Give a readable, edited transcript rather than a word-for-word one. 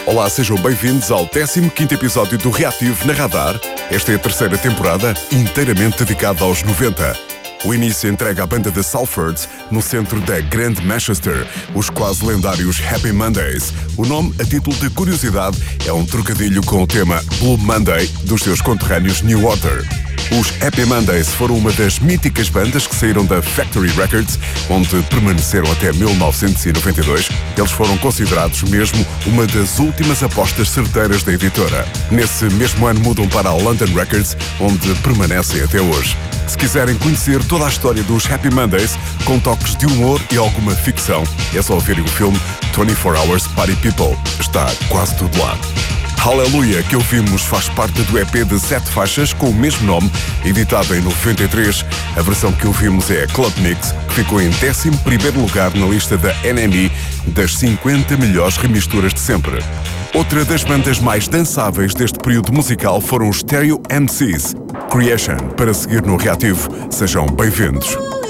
Olá, sejam bem-vindos ao 15º episódio do Reativo na Radar. Esta é a terceira temporada, inteiramente dedicada aos 90. O início entrega a banda de Salford, no centro da Grande Manchester, os quase lendários Happy Mondays. O nome, a título de curiosidade, é um trocadilho com o tema Blue Monday dos seus conterrâneos New Order. Os Happy Mondays foram uma das míticas bandas que saíram da Factory Records, onde permaneceram até 1992. Eles foram considerados mesmo uma das últimas apostas certeiras da editora. Nesse mesmo ano mudam para a London Records, onde permanecem até hoje. Se quiserem conhecer toda a história dos Happy Mondays, com toques de humor e alguma ficção, é só verem o filme 24 Hours Party People. Está quase tudo lá. Hallelujah, que ouvimos, faz parte do EP de 7 faixas com o mesmo nome, editado em 93. A versão que ouvimos é a Club Mix, que ficou em 11º lugar na lista da NME das 50 melhores remisturas de sempre. Outra das bandas mais dançáveis deste período musical foram os Stereo MCs. Creation, para seguir no Reativo. Sejam bem-vindos.